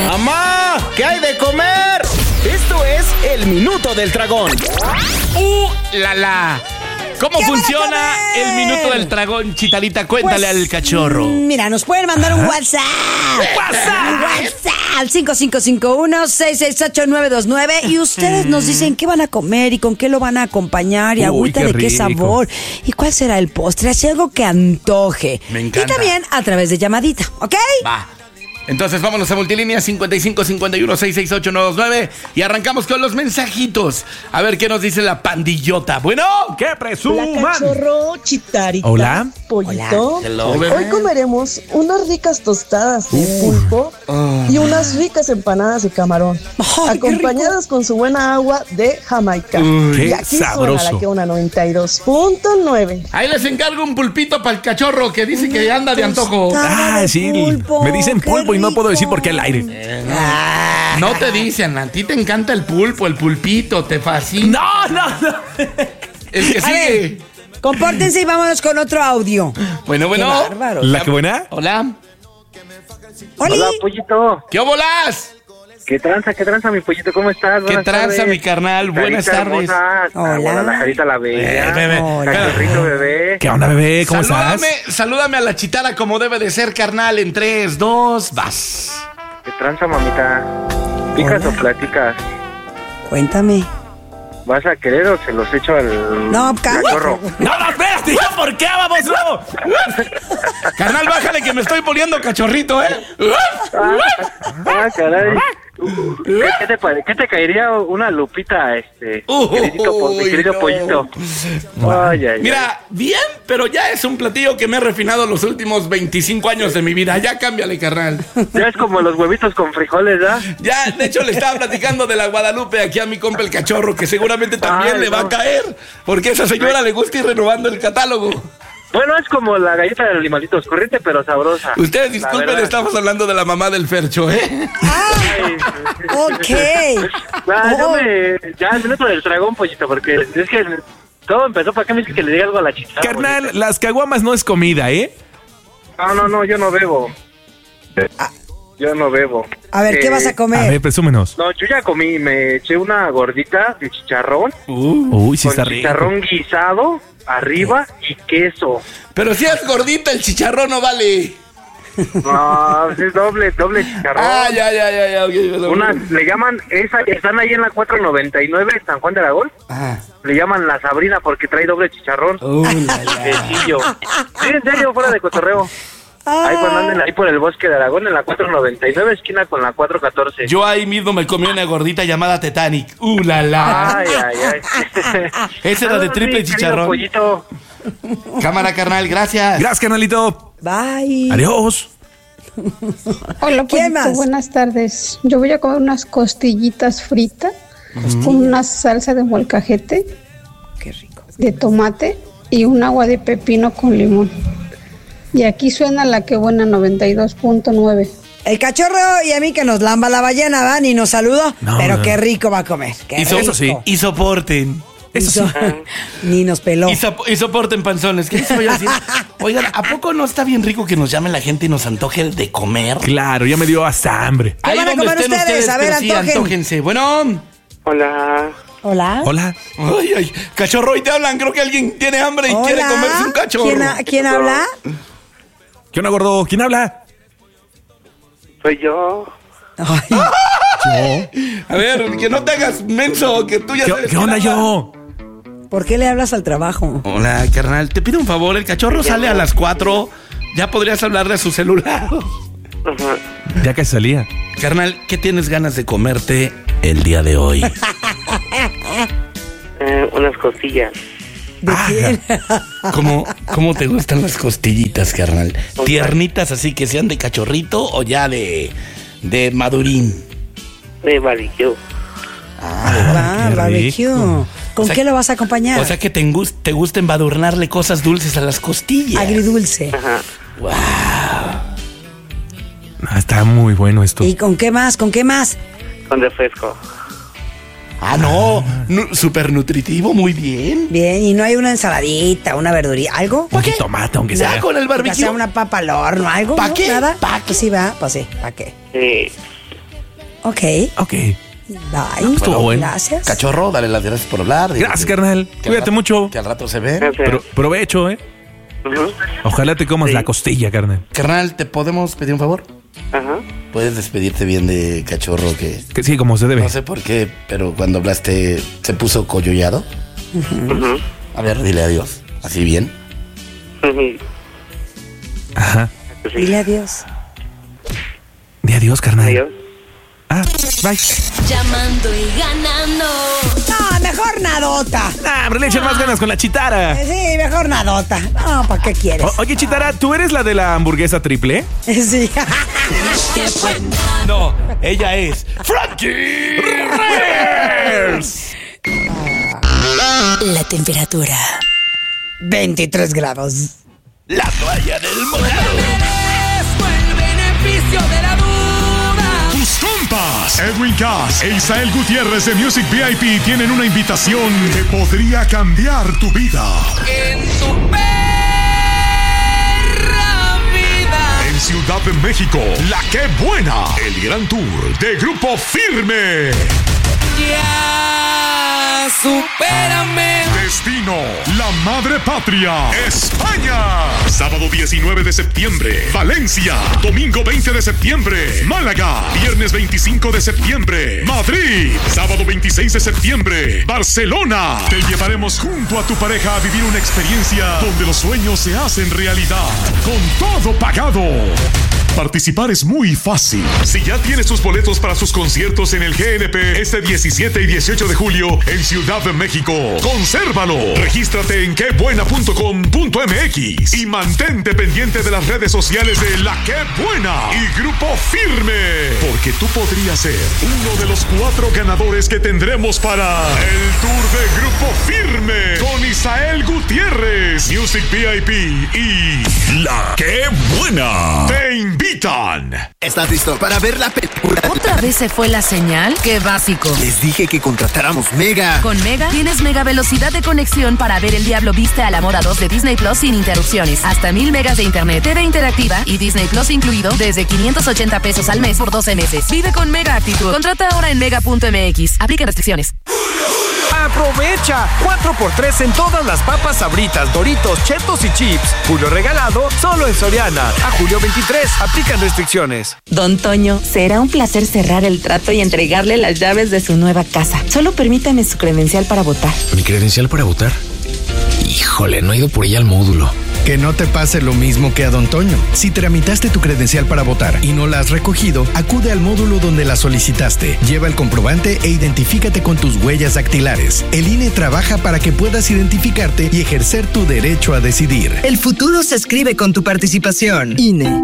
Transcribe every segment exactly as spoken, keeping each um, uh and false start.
¡Mamá! ¿Qué hay de comer? Esto es el Minuto del Dragón. ¡Uh, la, la! ¿Cómo ¿Qué funciona el Minuto del Dragón, Chitalita? Cuéntale Pues, al cachorro. Mira, nos pueden mandar un WhatsApp. ¡WhatsApp! WhatsApp cinco cinco cinco uno, seis seis ocho, nueve dos nueve y ustedes nos dicen qué van a comer y con qué lo van a acompañar y Uy, agüita qué de qué rico. sabor y cuál será el postre, así algo que antoje. Me encanta. Y también a través de llamadita, ¿ok? Va. Entonces vámonos a multilínea cincuenta y cinco cincuenta y uno, seiscientos sesenta y ocho, novecientos veintinueve y arrancamos con los mensajitos. A ver qué nos dice la pandillota. Bueno, ¡Que Hola, presuman! cachorro, chitarita, Hola. pollito. Hello, Hoy bebé. comeremos unas ricas tostadas de pulpo y unas ricas empanadas de camarón, Ay, qué acompañadas con su buena agua de Jamaica. Uy, y aquí qué sabroso. suena la que una noventa y dos punto nueve. Ahí les encargo un pulpito para el cachorro que dice que anda de antojo. Tostada Ah, de sí. pulpo, Me dicen qué pulpo y no puedo rico. decir por qué al aire. Ah. No te dicen, a ti te encanta el pulpo, el pulpito, te fascina. No, no, no. El que A ver, sigue. compórtense y vámonos con otro audio. Bueno, Qué bueno. bárbaro. ¿La que buena? Hola. Oli. Hola, pollito. ¿Qué bolas? ¿Qué tranza, qué tranza, mi pollito? ¿Cómo estás? ¿Qué Buenas tranza, tardes. mi carnal? Buenas Carita tardes. hermosa. Hola. Guadalajarita la Eh, bella. bebé. Hola. Cachorrito bebé. ¿Qué onda, bebé? ¿Cómo salúdame, estás? salúdame a la chitara como debe de ser, carnal. En tres, dos, vas. ¿Qué tranza, mamita? ¿Picas Hola. o platicas? Cuéntame. ¿Vas a querer o se los echo al No, cállate. cachorro? No, no, espérate. ¿Por qué, vamos, no? Carnal, bájale que me estoy poniendo cachorrito, ¿eh? Ah, ah, caray. ¿Qué, qué te, pare- qué te caería una lupita, este, Uy, queridito, po- mi querido no. pollito? Ay, ay, Mira, bien, pero ya es un platillo que me he refinado los últimos veinticinco años de mi vida. Ya cámbiale, carnal. ay. Ya es como los huevitos con frijoles, ¿ah? Ya, de hecho, le estaba platicando de la Guadalupe aquí a mi compa el cachorro, que seguramente también Ay, le va no. a caer, porque a esa señora le gusta ir renovando el catálogo. Bueno, es como la galleta de animalitos, corriente pero sabrosa. Ustedes La disculpen, verdad. estamos hablando de la mamá del Fercho, ¿eh? Ay, Ok. Ah, yo Oh. me, ya el minuto del dragón, pollito, porque es que todo empezó para que me dice que le diga algo a la chica. Carnal, las caguamas no es comida, ¿eh? No, no, no, yo no bebo. Yo no bebo. A ver, ¿qué Eh, vas a A comer? ver, presúmenos. No, yo ya comí, me eché una gordita de chicharrón, Uy, sí con está rico. chicharrón guisado arriba y queso. Pero si es gordita, el chicharrón no vale. No, es doble, doble chicharrón. Ah, ya, ya, ya, ya. Okay, perdón. Una, le llaman, esa, están ahí en la cuatro noventa y nueve, San Juan de Aragón. Ah. Le llaman la Sabrina porque trae doble chicharrón. Uh, la, la. Quesillo. Sí, en serio, fuera de cotorreo. Ahí cuando anden ahí por el bosque de Aragón, en la cuatro noventa y nueve, esquina con la cuatro catorce. Yo ahí mismo me comí una gordita llamada Titanic. ¡Uh, la, la! Ay, ay, ay. Esa era de triple Sí, querido chicharrón. pollito. Cámara, carnal, gracias. Gracias, carnalito. Bye. Adiós. Hola, ¿Quién pollito, más? buenas tardes. Yo voy a comer unas costillitas fritas con una salsa de molcajete, Qué rico. de tomate y un agua de pepino con limón. Y aquí suena la que buena noventa y dos punto nueve. El cachorro y a mí que nos lamba la ballena, ¿va? Ni nos saluda, No, pero no. qué rico va a comer. Qué Y, so- rico. Eso sí. y soporten. Eso sí. Ni nos peló. Y, sop- y soporten panzones. ¿Qué les voy a decir? Oigan, ¿a poco no está bien rico que nos llame la gente y nos antoje de comer? Claro, ya me dio hasta hambre. ¿Qué van a comer ustedes? A ver, pero sí, antojen. antójense. Bueno. Hola. Hola. Hola. Ay, ay, cachorro, y te hablan. Creo que alguien tiene hambre y Hola. quiere comerse un cachorro. ¿Quién, ha- quién habla? ¿Qué onda, gordo? ¿Quién habla? Soy yo. Ay, A ver, que no te hagas menso, que tú ya ¿Qué, sabes qué onda quién habla. yo? ¿por qué le hablas al trabajo? Hola, carnal. Te pido un favor. El cachorro sale a las cuatro. Ya podrías hablarle a su celular. Ajá. Ya que salía. Carnal, ¿qué tienes ganas de comerte el día de hoy? Eh, unas costillas. ¿De quién? ¿Cómo, ¿Cómo te gustan las costillitas, carnal? ¿Tiernitas así que sean de cachorrito o ya de, de madurín? De barbecue. Ah, qué barbecue. rico. ¿Con O sea- qué lo vas a acompañar? O sea que te, gus- te gusta embadurnarle cosas dulces a las costillas. Agridulce. Ajá. Wow. Ah, está muy bueno esto. ¿Y con qué más? ¿Con qué más? Con refresco. Ah, no. Nu- Súper nutritivo, muy bien. Bien, y no hay una ensaladita, una verdurita, ¿algo? Un jitomate, aunque Ya sea. con el Que barbecue. sea una papa al horno, ¿algo? ¿Pa ¿no? qué? ¿Nada? ¿Pa qué? Pues sí, va, pues sí, ¿para qué? Sí. Ok. Ok. Bye. Estuvo bueno. Gracias. Cachorro, dale las gracias por hablar. Gracias, Que- carnal. que al Cuídate rato- mucho. Que al rato se ve. Gracias. Pro- provecho, ¿eh? Ujú. Ojalá te comas Sí. la costilla, carnal. Carnal, ¿te podemos pedir un favor? Ajá. Puedes despedirte bien de Cachorro, que Que sí, como se debe. no sé por qué, pero cuando hablaste se puso collollado. Ujú. A ver, dile adiós. Así bien. Ujú. Ajá. Sí. Dile adiós. Di adiós, carnal. Adiós. Ah, bye. Llamando y ganando. No, mejor nadota. Ah, hombre, le echan más ganas con la chitara. Eh, Sí, mejor nadota. No, ¿para qué quieres? O- oye, chitara, ¿tú eres la de la hamburguesa triple? Sí. Qué buena. No, ella es Frankie Reyes. La temperatura. veintitrés grados. La toalla del mojado. Tus compas, Edwin Cass e Isael Gutiérrez de Music V I P tienen una invitación que podría cambiar tu vida. En tu perra vida. En Ciudad de México, La Qué Buena, el gran tour de Grupo Firme. Ya, supérame. Destino, la madre patria, España. Sábado diecinueve de septiembre, Valencia. Domingo veinte de septiembre, Málaga. Viernes veinticinco de septiembre, Madrid. Sábado veintiséis de septiembre, Barcelona. Te llevaremos junto a tu pareja a vivir una experiencia donde los sueños se hacen realidad. Con todo pagado. Participar es muy fácil. Si ya tienes tus boletos para sus conciertos en el G N P este diecisiete y dieciocho de julio en Ciudad de México, consérvalo. Regístrate en qué buena punto com punto m x y mantente pendiente de las redes sociales de La Qué Buena y Grupo Firme, porque tú podrías ser uno de los cuatro ganadores que tendremos para el Tour de Grupo Firme con Isael Gutiérrez, Music V I P y La Qué Buena. Te invitan. ¿Estás listo para ver la película? ¿Otra vez se fue la señal? ¡Qué básico! Les dije que contratáramos Mega. Con Mega tienes mega velocidad de conexión para ver El Diablo Viste a la Moda dos de Disney Plus sin interrupciones. Hasta mil megas de internet, T V interactiva y Disney Plus incluido desde quinientos ochenta pesos al mes por doce meses. Vive con Mega Actitud. Contrata ahora en mega punto m x. Aplica restricciones. ¡Aprovecha! cuatro por tres en todas las papas Sabritas, Doritos, Chetos y Chips. Julio regalado solo en Soriana. A julio veintitrés. Aplican restricciones. Don Toño, será un placer cerrar el trato y entregarle las llaves de su nueva casa. Solo permítame su credencial para votar. ¿Mi credencial para votar? Híjole, no he ido por ella al módulo. Que no te pase lo mismo que a Don Toño. Si tramitaste tu credencial para votar y no la has recogido, acude al módulo donde la solicitaste. Lleva el comprobante e identifícate con tus huellas dactilares. El I N E trabaja para que puedas identificarte y ejercer tu derecho a decidir. El futuro se escribe con tu participación. I N E.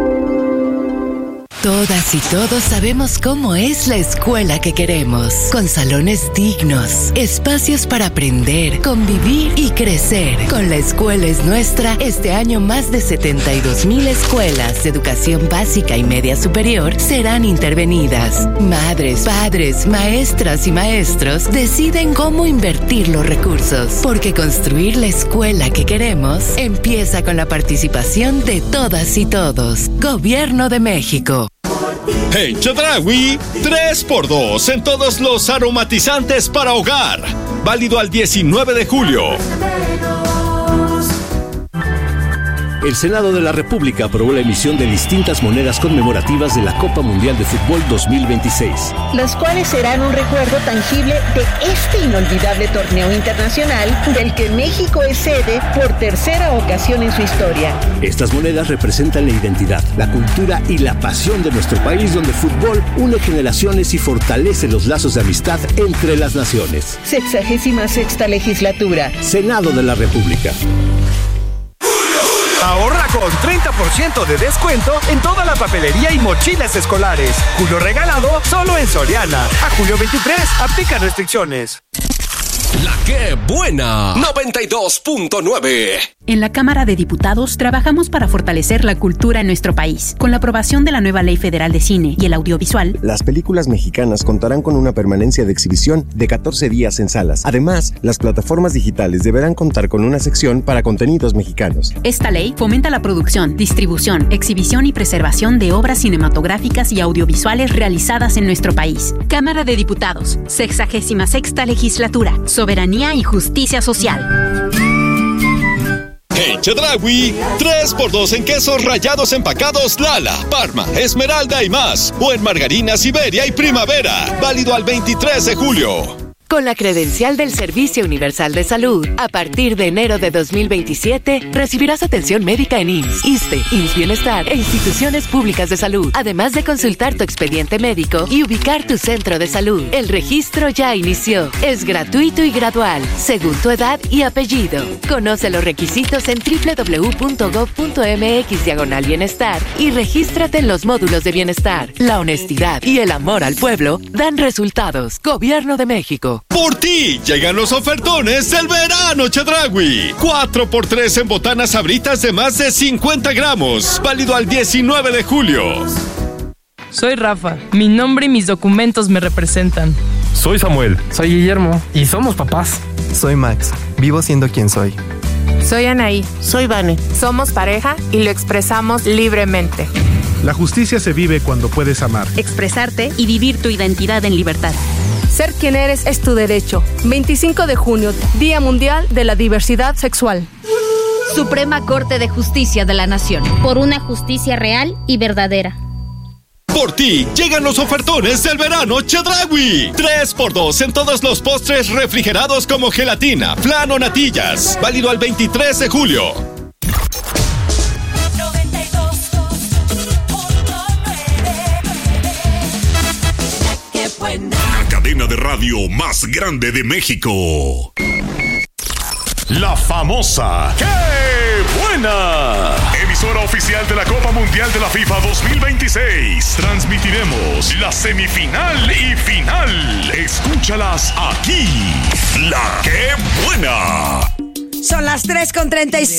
Todas y todos sabemos cómo es la escuela que queremos, con salones dignos, espacios para aprender, convivir y crecer. Con La Escuela es Nuestra, este año más de setenta y dos mil escuelas de educación básica y media superior serán intervenidas. Madres, padres, maestras y maestros deciden cómo invertir los recursos, porque construir la escuela que queremos empieza con la participación de todas y todos. Gobierno de México. En Chedraui, tres por dos en todos los aromatizantes para hogar. Válido al diecinueve de julio. El Senado de la República aprobó la emisión de distintas monedas conmemorativas de la Copa Mundial de Fútbol dos mil veintiséis. Los cuales serán un recuerdo tangible de este inolvidable torneo internacional del que México es sede por tercera ocasión en su historia. Estas monedas representan la identidad, la cultura y la pasión de nuestro país, donde el fútbol une generaciones y fortalece los lazos de amistad entre las naciones. Sexagésima sexta legislatura. Senado de la República. Ahorra con treinta por ciento de descuento en toda la papelería y mochilas escolares. Julio regalado solo en Soriana. A julio veintitrés. Aplica restricciones. La que buena. noventa y dos punto nueve. En la Cámara de Diputados trabajamos para fortalecer la cultura en nuestro país. Con la aprobación de la nueva Ley Federal de Cine y el Audiovisual, las películas mexicanas contarán con una permanencia de exhibición de catorce días en salas. Además, las plataformas digitales deberán contar con una sección para contenidos mexicanos. Esta ley fomenta la producción, distribución, exhibición y preservación de obras cinematográficas y audiovisuales realizadas en nuestro país. Cámara de Diputados, sexagésima sexta legislatura, soberanía y justicia social. En Chedraui, tres por dos en quesos rallados empacados Lala, Parma, Esmeralda y más. O en margarina Siberia y Primavera. Válido al veintitrés de julio. Con la credencial del Servicio Universal de Salud, a partir de enero de dos mil veintisiete, recibirás atención médica en I M S S, ISSSTE, I M S S Bienestar e instituciones públicas de salud, además de consultar tu expediente médico y ubicar tu centro de salud. El registro ya inició. Es gratuito y gradual, según tu edad y apellido. Conoce los requisitos en doble u doble u doble u punto gob punto eme equis diagonal bienestar y regístrate en los módulos de bienestar. La honestidad y el amor al pueblo dan resultados. Gobierno de México. Por ti llegan los ofertones del verano Chedraui. cuatro por tres en botanas sabritas de más de cincuenta gramos. Válido al diecinueve de julio. Soy Rafa. Mi nombre y mis documentos me representan. Soy Samuel. Soy Guillermo. Y somos papás. Soy Max. Vivo siendo quien soy. Soy Anaí. Soy Vane. Somos pareja y lo expresamos libremente. La justicia se vive cuando puedes amar, expresarte y vivir tu identidad en libertad. Ser quien eres es tu derecho. veinticinco de junio, Día Mundial de la Diversidad Sexual. Suprema Corte de Justicia de la Nación. Por una justicia real y verdadera. Por ti llegan los ofertones del verano Chedraui. tres por dos en todos los postres refrigerados como gelatina, flan o natillas. Válido al veintitrés de julio. La cadena de radio más grande de México. La famosa ¡Qué buena! Emisora oficial de la Copa Mundial de la FIFA dos mil veintiséis. Transmitiremos la semifinal y final. Escúchalas aquí. La ¡Qué buena! Son las tres con treinta y